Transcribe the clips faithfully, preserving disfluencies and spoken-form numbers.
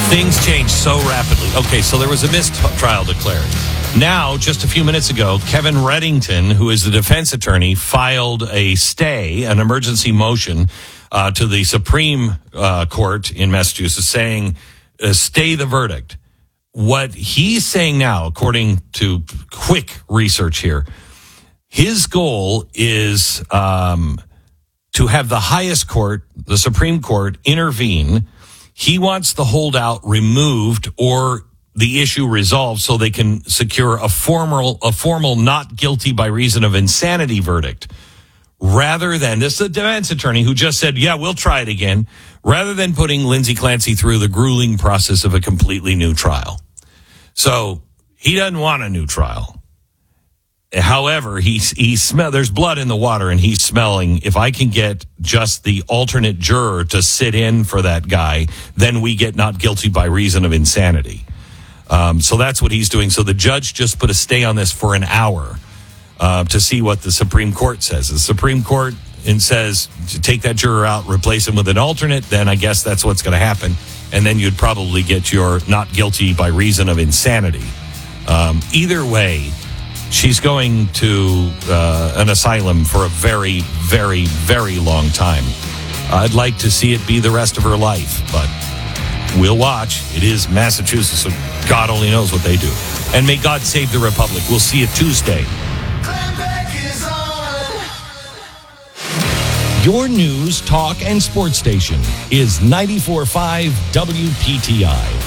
Things change so rapidly. Okay, so there was a mistrial declared. Now, just a few minutes ago, Kevin Reddington, who is the defense attorney, filed a stay, an emergency motion uh, to the Supreme uh, Court in Massachusetts saying, uh, stay the verdict. What he's saying now, according to quick research here, his goal is um, to have the highest court, the Supreme Court, intervene. He wants the holdout removed or the issue resolved so they can secure a formal, a formal not guilty by reason of insanity verdict. Rather than, this is a defense attorney who just said, yeah, we'll try it again, rather than putting Lindsay Clancy through the grueling process of a completely new trial. So he doesn't want a new trial. However, he, he smell, there's blood in the water, and he's smelling, if I can get just the alternate juror to sit in for that guy, then we get not guilty by reason of insanity. Um, so that's what he's doing. So the judge just put a stay on this for an hour uh, to see what the Supreme Court says. The Supreme Court and says to take that juror out, replace him with an alternate, then I guess that's what's going to happen. And then you'd probably get your not guilty by reason of insanity. Um, either way, she's going to uh, an asylum for a very, very, very long time. I'd like to see it be the rest of her life, but we'll watch. It is Massachusetts, so God only knows what they do. And may God save the Republic. We'll see you Tuesday. Your news, talk, and sports station is ninety-four point five W P T I.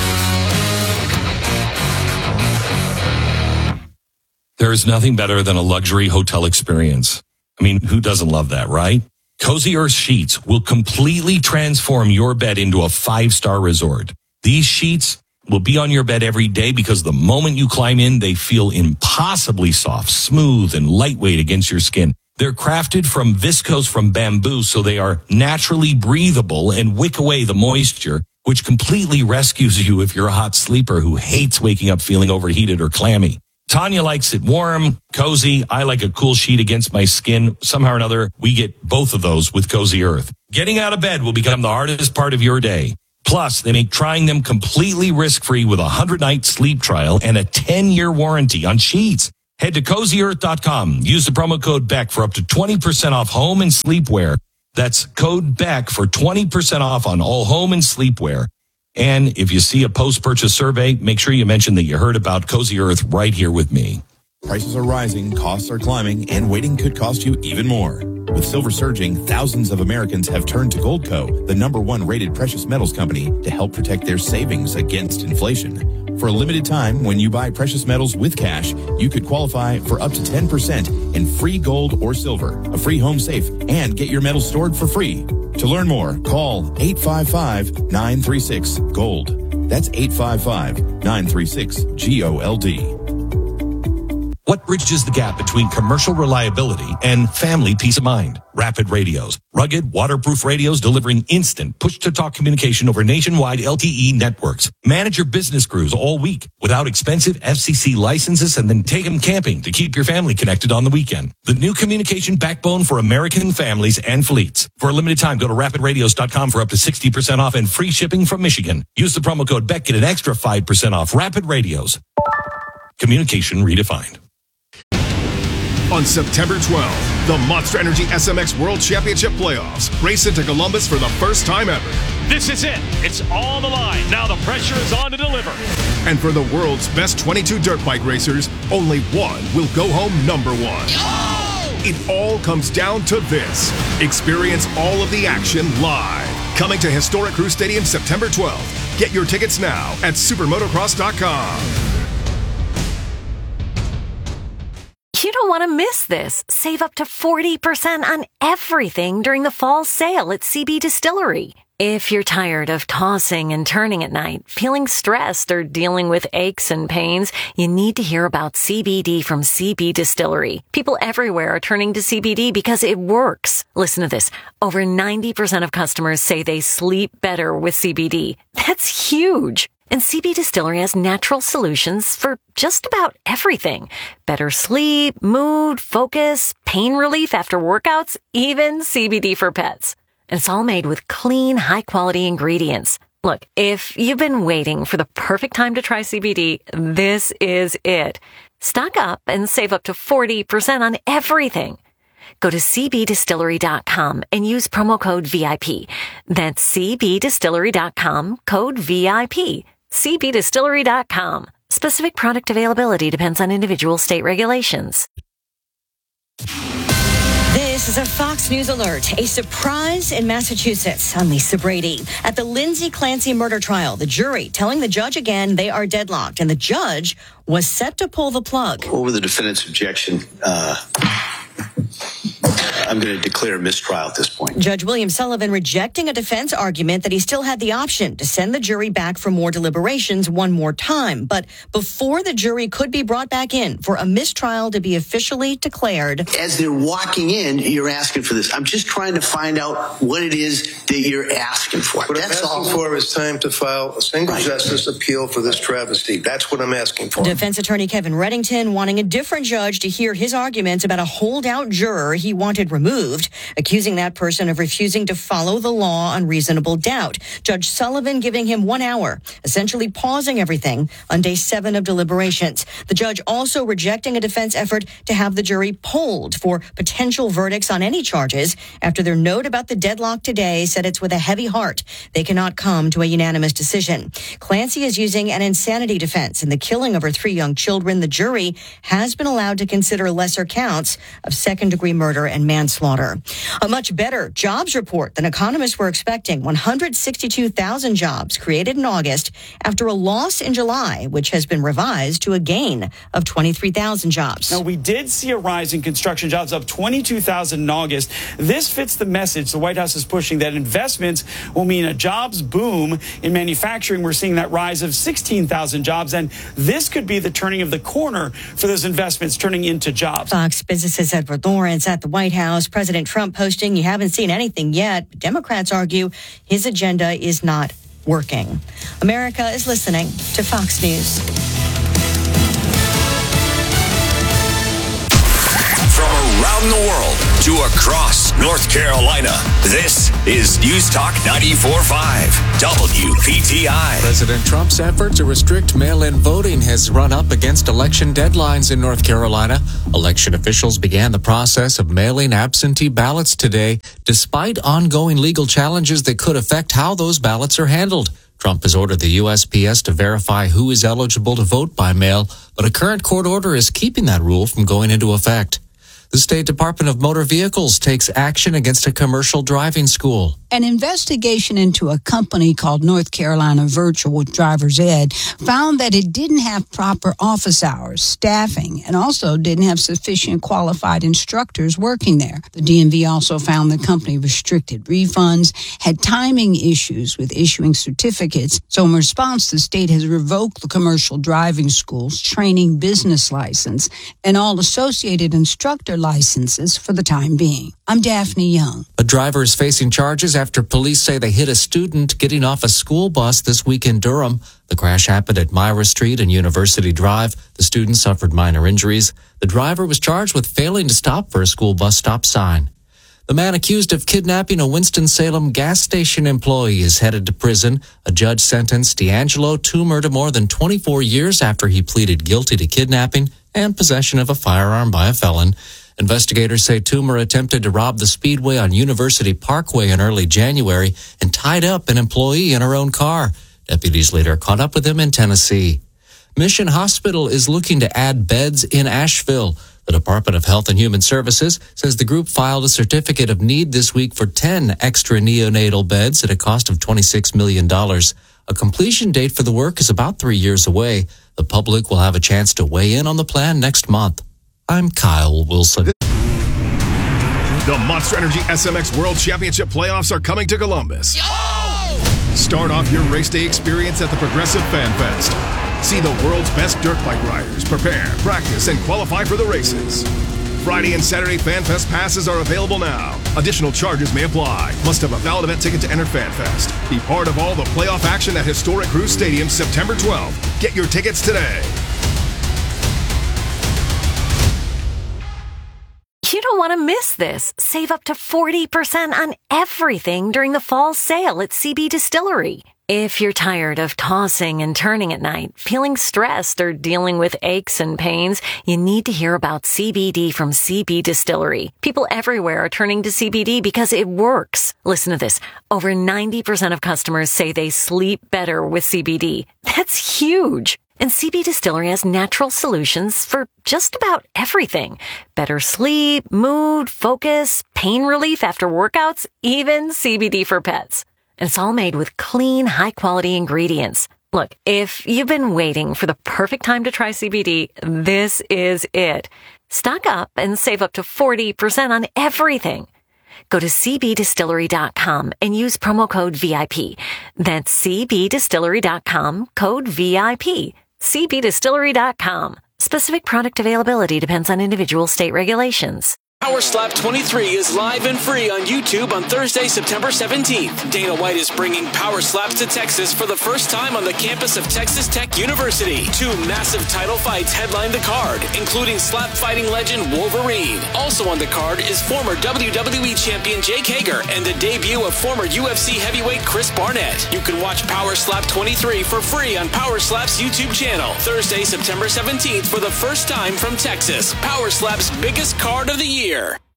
There is nothing better than a luxury hotel experience. I mean, who doesn't love that, right? Cozy Earth Sheets will completely transform your bed into a five-star resort. These sheets will be on your bed every day because the moment you climb in, they feel impossibly soft, smooth, and lightweight against your skin. They're crafted from viscose from bamboo, so they are naturally breathable and wick away the moisture, which completely rescues you if you're a hot sleeper who hates waking up feeling overheated or clammy. Tanya likes it warm, cozy. I like a cool sheet against my skin. Somehow or another, we get both of those with Cozy Earth. Getting out of bed will become the hardest part of your day. Plus, they make trying them completely risk-free with a one hundred night sleep trial and a ten year warranty on sheets. Head to cozy earth dot com. Use the promo code Beck for up to twenty percent off home and sleepwear. That's code Beck for twenty percent off on all home and sleepwear. And if you see a post-purchase survey, make sure you mention that you heard about Cozy Earth right here with me. Prices are rising, costs are climbing, and waiting could cost you even more. With silver surging, thousands of Americans have turned to Goldco, the number one rated precious metals company, to help protect their savings against inflation. For a limited time, when you buy precious metals with cash, you could qualify for up to ten percent in free gold or silver, a free home safe, and get your metals stored for free. To learn more, call eight five five, nine three six, GOLD. That's eight five five, nine three six, G O L D. What bridges the gap between commercial reliability and family peace of mind? Rapid Radios. Rugged, waterproof radios delivering instant push-to-talk communication over nationwide L T E networks. Manage your business crews all week without expensive F C C licenses, and then take them camping to keep your family connected on the weekend. The new communication backbone for American families and fleets. For a limited time, go to rapid radios dot com for up to sixty percent off and free shipping from Michigan. Use the promo code Beck, get an extra five percent off. Rapid Radios. Communication redefined. On September twelfth, the Monster Energy S M X World Championship Playoffs race into Columbus for the first time ever. This is it. It's on the line. Now the pressure is on to deliver. And for the world's best twenty-two dirt bike racers, only one will go home number one. Oh! It all comes down to this. Experience all of the action live. Coming to historic Crew Stadium September twelfth. Get your tickets now at supermotocross dot com. You don't want to miss this. Save up to forty percent on everything during the fall sale at C B Distillery. If you're tired of tossing and turning at night, feeling stressed, or dealing with aches and pains, you need to hear about C B D from C B Distillery. People everywhere are turning to C B D because it works. Listen to this. Over ninety percent of customers say they sleep better with C B D. That's huge. And C B Distillery has natural solutions for just about everything. Better sleep, mood, focus, pain relief after workouts, even C B D for pets. And it's all made with clean, high-quality ingredients. Look, if you've been waiting for the perfect time to try C B D, this is it. Stock up and save up to forty percent on everything. Go to c b distillery dot com and use promo code V I P. That's c b distillery dot com, code V I P. c b distillery dot com. Specific product availability depends on individual state regulations. This is a Fox News alert. A surprise in Massachusetts. I'm Lisa Brady. At the Lindsay Clancy murder trial, the jury telling the judge again they are deadlocked, and the judge was set to pull the plug. Over the defendant's objection, uh, I'm going to declare a mistrial at this point. Judge William Sullivan rejecting a defense argument that he still had the option to send the jury back for more deliberations one more time. But before the jury could be brought back in for a mistrial to be officially declared. As they're walking in, you're asking for this. I'm just trying to find out what it is that you're asking for. What That's I'm asking all. for is time to file a single right. justice appeal for this travesty. That's what I'm asking for. Defense attorney Kevin Reddington wanting a different judge to hear his arguments about a holdout juror he wanted removed, accusing that person of refusing to follow the law on reasonable doubt. Judge Sullivan giving him one hour, essentially pausing everything on day seven of deliberations. The judge also rejecting a defense effort to have the jury polled for potential verdicts on any charges after their note about the deadlock today said it's with a heavy heart they cannot come to a unanimous decision. Clancy is using an insanity defense in the killing of her three young children. The jury has been allowed to consider lesser counts of second-degree murder and manslaughter. A much better jobs report than economists were expecting. one hundred sixty-two thousand jobs created in August after a loss in July, which has been revised to a gain of twenty-three thousand jobs. Now, we did see a rise in construction jobs, up twenty-two thousand in August. This fits the message the White House is pushing, that investments will mean a jobs boom in manufacturing. We're seeing that rise of sixteen thousand jobs, and this could be the turning of the corner for those investments turning into jobs. Fox Business's Edward Lawrence at the White House. President Trump posting, you haven't seen anything yet. Democrats argue his agenda is not working. America is listening to Fox News. From around the world to across North Carolina, this is News Talk ninety-four point five W P T I. President Trump's effort to restrict mail-in voting has run up against election deadlines in North Carolina. Election officials began the process of mailing absentee ballots today, despite ongoing legal challenges that could affect how those ballots are handled. Trump has ordered the U S P S to verify who is eligible to vote by mail, but a current court order is keeping that rule from going into effect. The State Department of Motor Vehicles takes action against a commercial driving school. An investigation into a company called North Carolina Virtual Driver's Ed found that it didn't have proper office hours, staffing, and also didn't have sufficient qualified instructors working there. The D M V also found the company restricted refunds, had timing issues with issuing certificates. So in response, the state has revoked the commercial driving school's training business license and all associated instructor licenses for the time being. I'm Daphne Young. A driver is facing charges after police say they hit a student getting off a school bus this week in Durham. The crash happened at Myra Street and University Drive. The student suffered minor injuries. The driver was charged with failing to stop for a school bus stop sign. The man accused of kidnapping a Winston-Salem gas station employee is headed to prison. A judge sentenced D'Angelo Toomer to more than twenty-four years after he pleaded guilty to kidnapping and possession of a firearm by a felon. Investigators say Toomer attempted to rob the Speedway on University Parkway in early January and tied up an employee in her own car. Deputies later caught up with him in Tennessee. Mission Hospital is looking to add beds in Asheville. The Department of Health and Human Services says the group filed a certificate of need this week for ten extra neonatal beds at a cost of twenty-six million dollars. A completion date for the work is about three years away. The public will have a chance to weigh in on the plan next month. I'm Kyle Wilson. The Monster Energy S M X World Championship playoffs are coming to Columbus. Yo! Start off your race day experience at the Progressive Fan Fest. See the world's best dirt bike riders prepare, practice, and qualify for the races. Friday and Saturday Fan Fest passes are available now. Additional charges may apply. Must have a valid event ticket to enter Fan Fest. Be part of all the playoff action at historic Cruise Stadium September twelfth. Get your tickets today. You don't want to miss this. Save up to forty percent on everything during the fall sale at C B Distillery. If you're tired of tossing and turning at night, feeling stressed, or dealing with aches and pains, you need to hear about C B D from C B Distillery. People everywhere are turning to C B D because it works. Listen to this. Over ninety percent of customers say they sleep better with C B D. That's huge. And C B Distillery has natural solutions for just about everything. Better sleep, mood, focus, pain relief after workouts, even C B D for pets. And it's all made with clean, high-quality ingredients. Look, if you've been waiting for the perfect time to try C B D, this is it. Stock up and save up to forty percent on everything. Go to c b distillery dot com and use promo code V I P. That's c b distillery dot com, code V I P. c b distillery dot com. Specific product availability depends on individual state regulations. Power Slap twenty-three is live and free on YouTube on Thursday, September seventeenth. Dana White is bringing Power Slaps to Texas for the first time on the campus of Texas Tech University. Two massive title fights headline the card, including slap fighting legend Wolverine. Also on the card is former W W E champion Jake Hager and the debut of former U F C heavyweight Chris Barnett. You can watch Power Slap twenty-three for free on Power Slap's YouTube channel. Thursday, September seventeenth for the first time from Texas. Power Slap's biggest card of the year.